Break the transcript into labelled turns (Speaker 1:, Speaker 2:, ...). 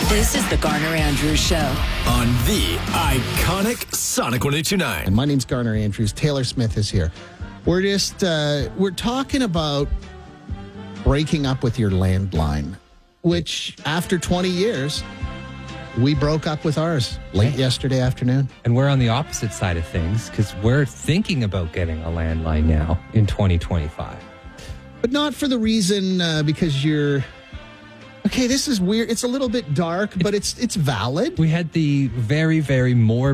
Speaker 1: This is the Garner Andrews Show
Speaker 2: on the iconic Sonic 102.9.
Speaker 3: And my name's Garner Andrews. Taylor Smith is here. We're just, we're talking about breaking up with your landline, which after 20 years, we broke up with ours late yesterday afternoon.
Speaker 4: And we're on the opposite side of things because we're thinking about getting a landline now in 2025.
Speaker 3: But not for the reason because you're... Okay, this is weird. It's a little bit dark, but it's valid.
Speaker 4: We had the very, very morbid